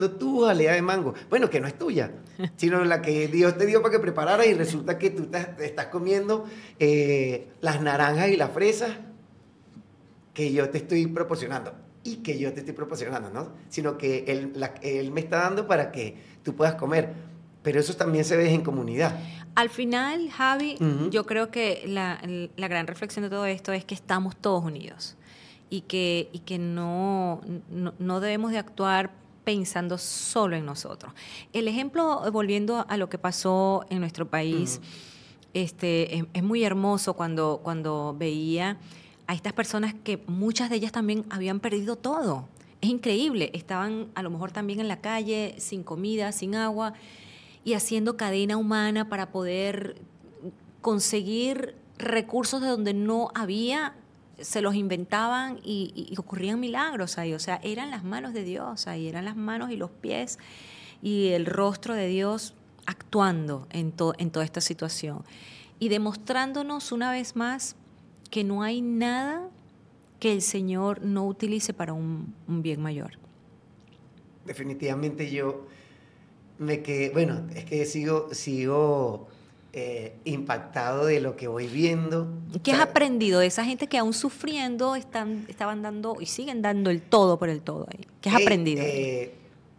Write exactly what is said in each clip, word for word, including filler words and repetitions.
tu jalea de mango. Bueno, que no es tuya, sino la que Dios te dio para que prepararas y resulta que tú estás, te estás comiendo eh, las naranjas y las fresas que yo te estoy proporcionando y que yo te estoy proporcionando, ¿no? Sino que él, la, él me está dando para que tú puedas comer. Pero eso también se ve en comunidad. Al final, Javi, Uh-huh. yo creo que la, la gran reflexión de todo esto es que estamos todos unidos y que, y que no, no, no debemos de actuar pensando solo en nosotros. El ejemplo, volviendo a lo que pasó en nuestro país, uh-huh. este, es, es muy hermoso cuando, cuando veía a estas personas que muchas de ellas también habían perdido todo. Es increíble, estaban a lo mejor también en la calle, sin comida, sin agua, y haciendo cadena humana para poder conseguir recursos de donde no había, se los inventaban y, y ocurrían milagros ahí. O sea, eran las manos de Dios ahí, eran las manos y los pies y el rostro de Dios actuando en, to, en toda esta situación. Y demostrándonos una vez más que no hay nada que el Señor no utilice para un, un bien mayor. Definitivamente yo me quedé, bueno, es que sigo, sigo eh, impactado de lo que voy viendo. ¿Qué has aprendido de esa gente que aún sufriendo están, estaban dando y siguen dando el todo por el todo ahí? ¿Qué has hey, aprendido? Eh,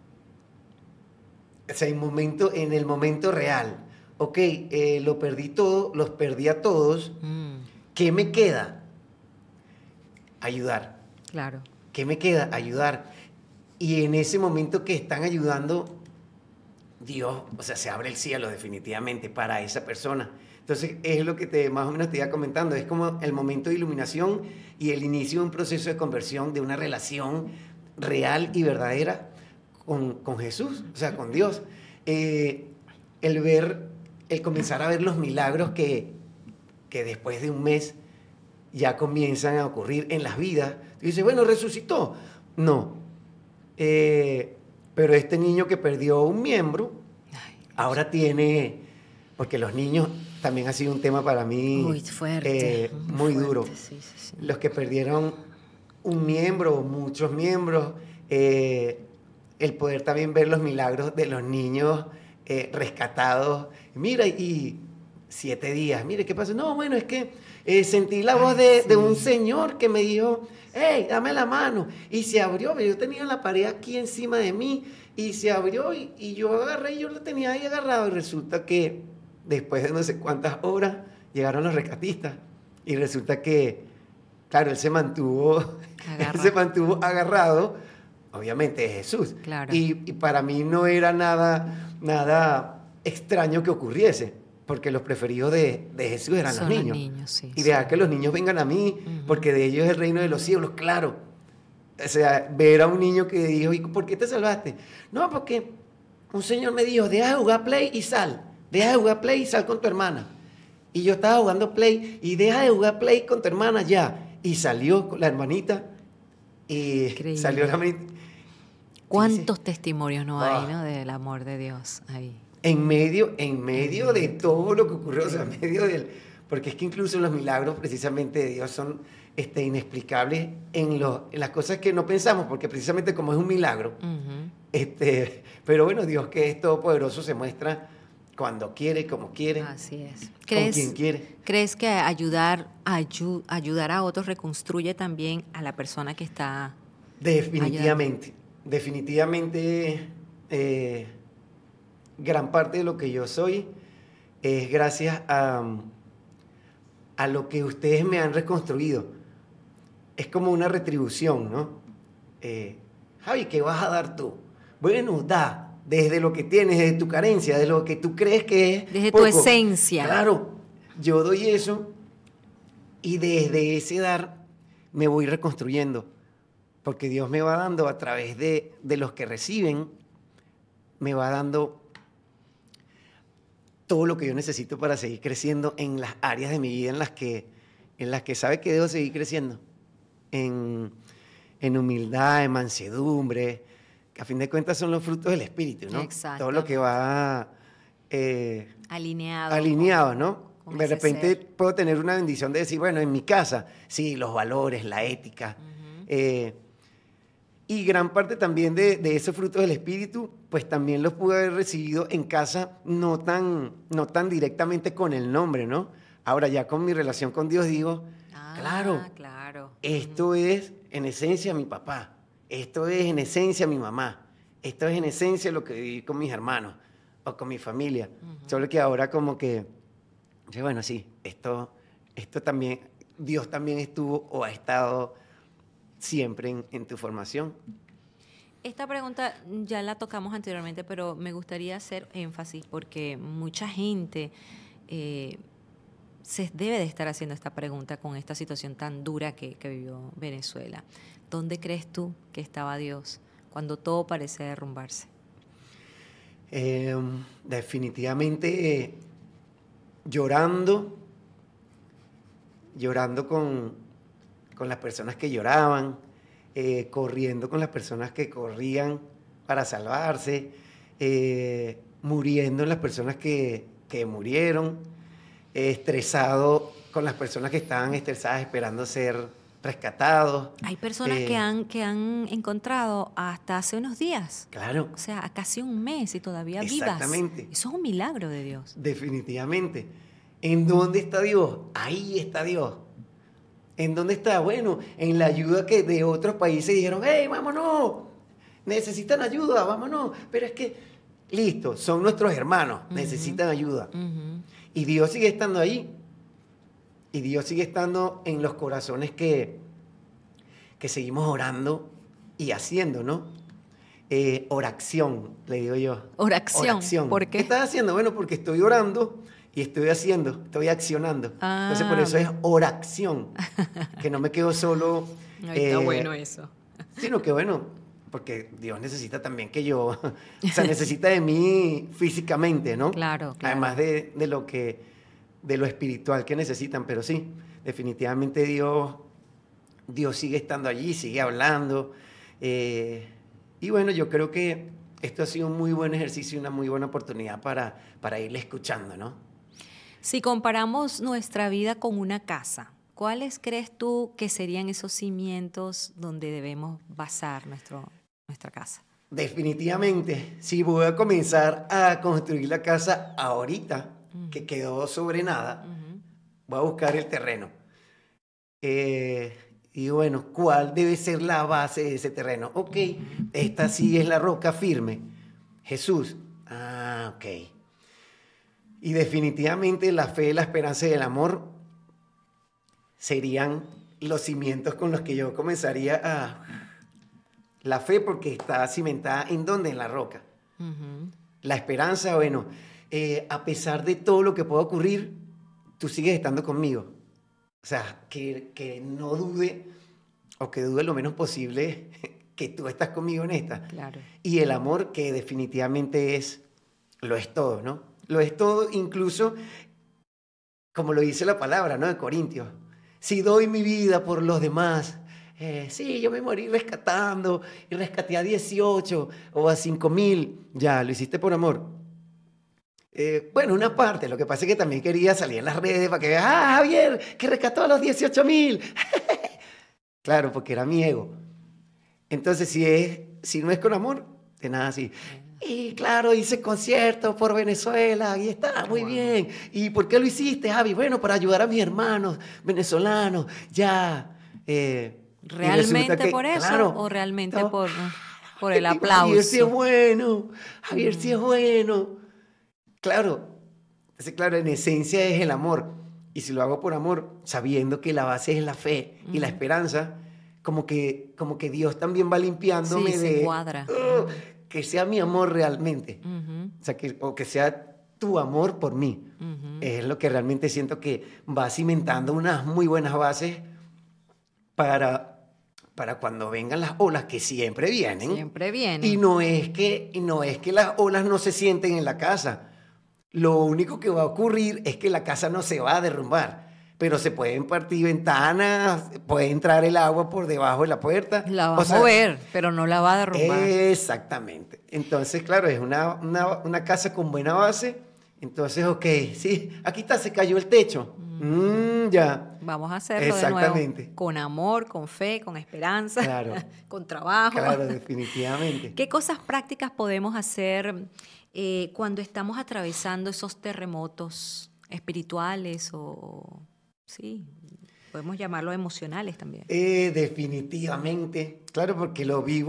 o sea, en, momento, en el momento real, ok, eh, lo perdí todo, los perdí a todos, mm. ¿Qué me queda? Ayudar. Claro. ¿Qué me queda? Ayudar. Y en ese momento que están ayudando, Dios, o sea, se abre el cielo definitivamente para esa persona. Entonces, es lo que te, más o menos te iba comentando, es como el momento de iluminación y el inicio de un proceso de conversión, de una relación real y verdadera con, con Jesús, o sea, con Dios. Eh, el ver, el comenzar a ver los milagros que, que después de un mes ya comienzan a ocurrir en las vidas. Y dices, bueno, resucitó. No. Eh, pero este niño que perdió un miembro, ahora tiene, porque los niños también ha sido un tema para mí muy fuerte, eh, muy, muy fuerte, duro. Sí, sí, sí. Los que perdieron un miembro o muchos miembros, eh, el poder también ver los milagros de los niños eh, rescatados. Mira, y siete días, mire, ¿qué pasó? No, bueno, es que eh, sentí la voz de, sí. de un señor que me dijo, hey, dame la mano. Y se abrió, yo tenía la pared aquí encima de mí, y se abrió, y, y yo agarré, y yo lo tenía ahí agarrado, y resulta que después de no sé cuántas horas llegaron los rescatistas, y resulta que, claro, él se mantuvo, él se mantuvo agarrado, obviamente es Jesús. Claro. Y, y para mí no era nada, nada extraño que ocurriese, porque los preferidos de, de Jesús eran Son los niños. Los niños sí, y dejar sí. que los niños vengan a mí, Uh-huh. porque de ellos es el reino de los cielos, claro. O sea, ver a un niño que dijo, ¿y por qué te salvaste? No, porque un señor me dijo, deja de jugar Play y sal. Deja de jugar Play y sal con tu hermana. Y yo estaba jugando Play y deja de jugar Play con tu hermana ya. Y salió con la hermanita y Increíble. Salió la hermanita. ¿Cuántos sí, testimonios no ah. hay, ¿no? Del amor de Dios ahí? En medio, en medio de todo lo que ocurrió, o sea, en medio del... Porque es que incluso los milagros precisamente de Dios son este, inexplicables en, lo, en las cosas que no pensamos, porque precisamente como es un milagro, uh-huh. este, pero bueno, Dios que es todopoderoso se muestra cuando quiere, como quiere, así es. ¿Crees, con quien quiere. ¿Crees que ayudar, ayu, ayudar a otros reconstruye también a la persona que está Definitivamente, ayudando? definitivamente eh, gran parte de lo que yo soy es gracias a... a lo que ustedes me han reconstruido. Es como una retribución, ¿no? Eh, Javi, ¿qué vas a dar tú? Bueno, da, desde lo que tienes, desde tu carencia, desde lo que tú crees que es desde poco. Tu esencia. Claro, yo doy eso y desde ese dar me voy reconstruyendo, porque Dios me va dando a través de, de los que reciben, me va dando todo lo que yo necesito para seguir creciendo en las áreas de mi vida en las que, en las que sabe que debo seguir creciendo. En, en humildad, en mansedumbre, que a fin de cuentas son los frutos del Espíritu, ¿no? Exacto. Todo lo que va eh, alineado. Alineado, con, ¿no? Con de repente ser. Puedo tener una bendición de decir, bueno, en mi casa, sí, los valores, la ética. Uh-huh. eh, Y gran parte también de, de esos frutos del Espíritu, pues también los pude haber recibido en casa, no tan, no tan directamente con el nombre, ¿no? Ahora ya con mi relación con Dios digo, Ah, claro, claro. esto Ujú. es en esencia mi papá, esto es en esencia mi mamá, esto es en esencia lo que viví con mis hermanos o con mi familia. Ujú. Solo que ahora como que, sí, bueno, sí, esto, esto también, Dios también estuvo o ha estado siempre en, en tu formación. Esta pregunta ya la tocamos anteriormente, pero me gustaría hacer énfasis porque mucha gente eh, se debe de estar haciendo esta pregunta con esta situación tan dura que, que vivió Venezuela. ¿Dónde crees tú que estaba Dios cuando todo parece derrumbarse? Eh, definitivamente eh, llorando, llorando con, con las personas que lloraban, eh, corriendo con las personas que corrían para salvarse, eh, muriendo en las personas que, que murieron, eh, estresado con las personas que estaban estresadas esperando ser rescatados. Hay personas que Eh, han, que han encontrado hasta hace unos días, claro, o sea, a casi un mes y todavía vivas. exactamente. Eso es un milagro de Dios. Definitivamente. ¿En dónde está Dios? Ahí está Dios. ¿En dónde está? Bueno, en la ayuda que de otros países dijeron, hey, vámonos, necesitan ayuda, vámonos. Pero es que, listo, son nuestros hermanos, Ujú. necesitan ayuda. Ujú. Y Dios sigue estando ahí. Y Dios sigue estando en los corazones que, que seguimos orando y haciendo, ¿no? Eh, oración, le digo yo. Oración. Oración. ¿Por ¿Qué qué? estás haciendo? Bueno, porque estoy orando y estoy haciendo, estoy accionando. Entonces, por Ah, eso es oración. Que no me quedo solo. Ay, está eh, bueno eso. Sino que, bueno, porque Dios necesita también que yo. O sea, necesita de mí físicamente, ¿no? Claro, claro. Además de, de lo que. de lo espiritual que necesitan. Pero sí, definitivamente Dios. Dios sigue estando allí, sigue hablando. eh, y bueno, yo creo que esto ha sido un muy buen ejercicio y una muy buena oportunidad para, para irle escuchando, ¿no? Si comparamos nuestra vida con una casa, ¿cuáles crees tú que serían esos cimientos donde debemos basar nuestro, nuestra casa? Definitivamente, si voy a comenzar a construir la casa ahorita, que quedó sobre nada, Ujú. voy a buscar el terreno. Eh, y bueno, ¿cuál debe ser la base de ese terreno? Ok, esta sí es la roca firme. Jesús. Ah, ok. Y definitivamente la fe, la esperanza y el amor serían los cimientos con los que yo comenzaría a... La fe porque está cimentada en dónde, en la roca. Ujú. La esperanza, bueno, eh, a pesar de todo lo que pueda ocurrir, tú sigues estando conmigo. O sea, que, que no dude, o que dude lo menos posible, que tú estás conmigo en esta. Claro. Y el amor que definitivamente es, lo es todo, ¿no? Lo es todo, incluso, como lo dice la palabra, ¿no? De Corintios. Si doy mi vida por los demás, eh, sí, yo me morí rescatando y rescaté a dieciocho o a cinco mil, ya, lo hiciste por amor. Eh, bueno, una parte, lo que pasa es que también quería salir en las redes para que veas, ah, Javier, que rescató a los dieciocho mil. Claro, porque era mi ego. Entonces, si, es, si no es con amor, de nada así. Y claro, hice conciertos por Venezuela, y está, muy Wow. bien. ¿Y por qué lo hiciste, Javi? Bueno, para ayudar a mis hermanos venezolanos, ya. Eh, y resulta ¿Realmente que, por eso claro, o realmente todo, por, por el Javier sí es aplauso? bueno, Javier sí es Mm. bueno. Claro, entonces, claro, en esencia es el amor. Y si lo hago por amor, sabiendo que la base es la fe y la Ujú. esperanza, como que, como que Dios también va Sí, limpiándome se de cuadra. "Ugh", Ujú. que sea mi amor realmente. Ujú. O sea, que, o que sea tu amor por mí. Ujú. Es lo que realmente siento que va cimentando unas muy buenas bases para, para cuando vengan las olas, que siempre vienen. Siempre Y vienen. no es que, y no es que las olas no se sienten en la casa. Lo único que va a ocurrir es que la casa no se va a derrumbar, pero se pueden partir ventanas, puede entrar el agua por debajo de la puerta. La va O a sea, mover, pero no la va a derrumbar. exactamente. Entonces, claro, es una, una, una casa con buena base. Entonces, ok, sí, aquí está, se cayó el techo. Mm, ya. Vamos a hacerlo de nuevo. Exactamente. Con amor, con fe, con esperanza, Claro. con trabajo. Claro, definitivamente. ¿Qué cosas prácticas podemos hacer eh, cuando estamos atravesando esos terremotos espirituales o, sí, podemos llamarlo emocionales también? Eh, definitivamente. Claro, porque lo vivo